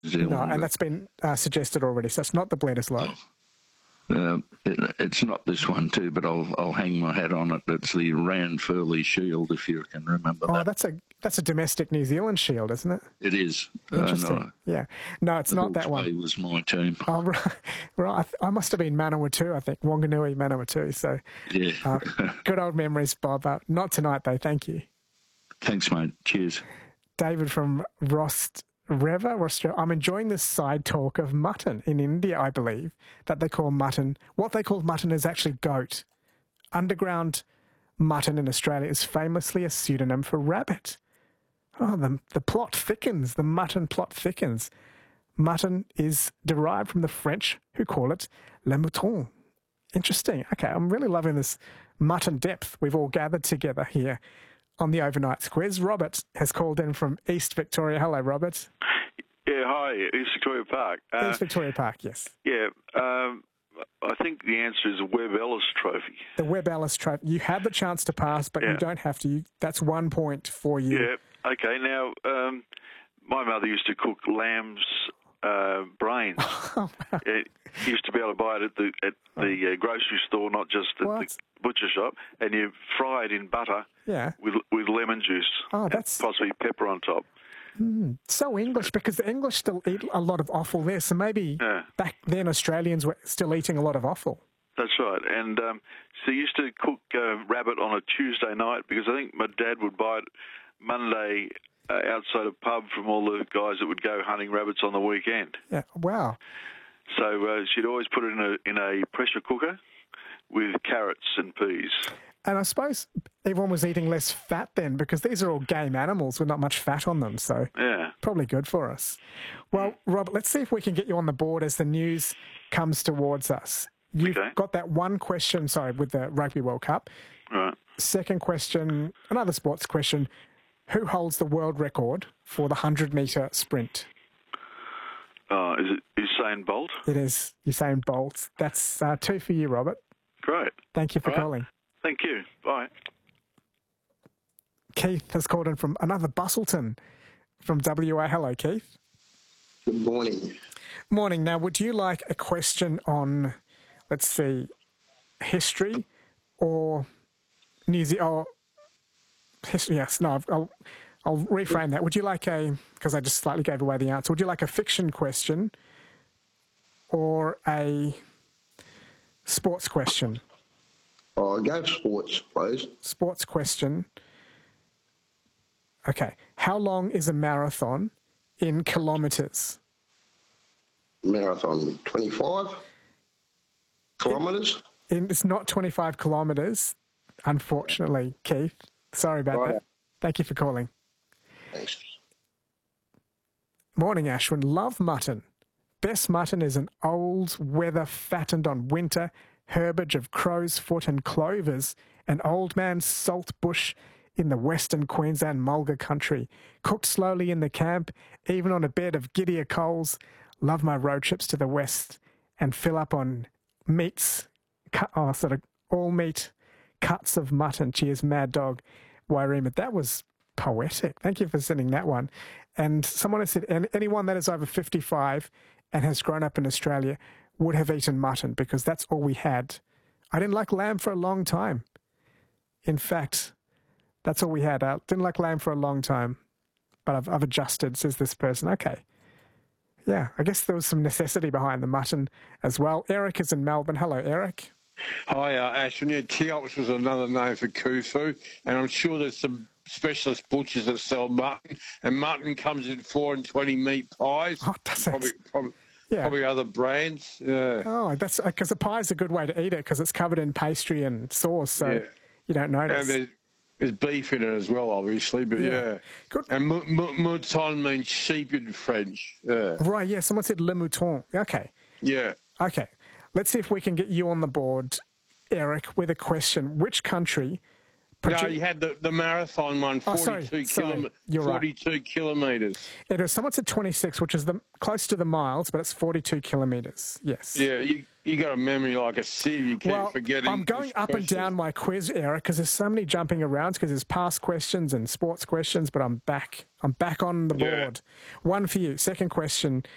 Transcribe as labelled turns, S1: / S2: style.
S1: Zealand.
S2: No, and that's been suggested already, so it's not the Bledisloe.
S1: It's not this one too, but I'll hang my hat on it. It's the Ranfurly Shield, if you can remember that.
S2: Oh, that's a domestic New Zealand shield, isn't it?
S1: It is.
S2: Interesting.
S1: No,
S2: Yeah. No, it's not that one.
S1: It was my team.
S2: Oh, right. I must have been Manawatu, I think. Wanganui, Manawatu. So,
S1: yeah.
S2: Good old memories, Bob. Not tonight, though. Thank you.
S1: Thanks, mate. Cheers.
S2: David from Reva. I'm enjoying this side talk of mutton in India, I believe, that they call mutton. What they call mutton is actually goat. Underground mutton in Australia is famously a pseudonym for rabbit. Oh, the plot thickens. The mutton plot thickens. Mutton is derived from the French, who call it le mouton. Interesting. Okay, I'm really loving this mutton depth we've all gathered together here on the Overnights quiz. Robert has called in from East Victoria. Hello, Robert.
S3: Yeah, hi, East Victoria Park.
S2: East Victoria Park, yes.
S3: Yeah, I think the answer is a Webb Ellis Trophy.
S2: The Webb Ellis Trophy. You had the chance to pass, but you don't have to. That's 1 point for you.
S3: Yeah, okay. Now, my mother used to cook lamb's brains. You used to be able to buy it at the grocery store, not just at the butcher shop, and you fry it in butter with lemon juice.
S2: Oh, that's
S3: possibly pepper on top.
S2: So English, because the English still eat a lot of offal there, so maybe back then Australians were still eating a lot of offal.
S3: That's right, and so you used to cook rabbit on a Tuesday night, because I think my dad would buy it Monday outside a pub from all the guys that would go hunting rabbits on the weekend.
S2: Yeah, wow.
S3: So she'd always put it in a pressure cooker with carrots and peas.
S2: And I suppose everyone was eating less fat then, because these are all game animals with not much fat on them, so probably good for us. Well, Robert, let's see if we can get you on the board as the news comes towards us. You've got that one question, with the Rugby World Cup.
S3: Right.
S2: Second question, another sports question. Who holds the world record for the 100-metre sprint?
S3: Is it Usain Bolt?
S2: It is Usain Bolt. That's 2 for you, Robert.
S3: Great.
S2: Thank you for calling.
S3: Thank you. Bye.
S2: Keith has called in from another Bustleton from WA. Hello, Keith.
S4: Good morning.
S2: Morning. Now, would you like a question on, let's see, history or New Zealand? History? Yes. No. I'll reframe that. Would you like because I just slightly gave away the answer. Would you like a fiction question or a sports question?
S4: Oh, I'll go sports, please.
S2: Sports question. Okay. How long is a marathon in kilometres?
S4: Marathon, 25 kilometres?
S2: It's not 25 kilometres, unfortunately, Keith. Sorry about that. Thank you for calling.
S4: Thanks.
S2: Morning, Ashwin. Love mutton. Best mutton is an old weather fattened on winter herbage of crow's foot and clovers, an old man's salt bush in the western Queensland mulga country. Cooked slowly in the camp, even on a bed of giddier coals. Love my road trips to the west and fill up on meats, sort of all meat cuts of mutton. Cheers, Mad Dog Wairema. That was poetic. Thank you for sending that one. And someone has said anyone that is over 55 and has grown up in Australia would have eaten mutton, because that's all we had. I didn't like lamb for a long time. In fact, that's all we had. I didn't like lamb for a long time, but I've adjusted, says this person. Okay. Yeah, I guess there was some necessity behind the mutton as well. Eric is in Melbourne. Hello, Eric.
S5: Hi, Ashwin. Yeah, Teops was another name for kufu, and I'm sure there's some specialist butchers that sell mutton, and mutton comes in 4 and 20 meat pies.
S2: Oh,
S5: Probably other brands. Yeah.
S2: Oh, that's because a pie is a good way to eat it, because it's covered in pastry and sauce, so you don't notice.
S5: And there's beef in it as well, obviously, but
S2: Good.
S5: And mouton means sheep in French. Yeah.
S2: Right, yeah. Someone said le mouton. Okay.
S5: Yeah.
S2: Okay. Let's see if we can get you on the board, Eric, with a question. Which country...
S5: No, you had the marathon one, 42 kilometres.
S2: It was, someone said 26, which is close to the miles, but it's 42 kilometres, yes.
S5: Yeah, you got a memory like a sieve. You keep forgetting.
S2: I'm going up and down my quiz, Eric, because there's so many jumping around, because there's past questions and sports questions, but I'm back. I'm back on the board. One for you. Second question